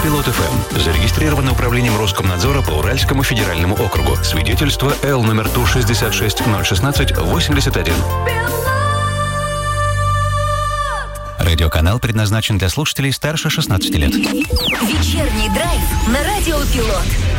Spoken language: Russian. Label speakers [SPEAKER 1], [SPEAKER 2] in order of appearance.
[SPEAKER 1] Пилот ФМ. Зарегистрировано управлением Роскомнадзора по Уральскому федеральному округу. Свидетельство Л номер Ту-66-016-81. Радиоканал предназначен для слушателей старше 16 лет.
[SPEAKER 2] Вечерний драйв на Радио Пилот.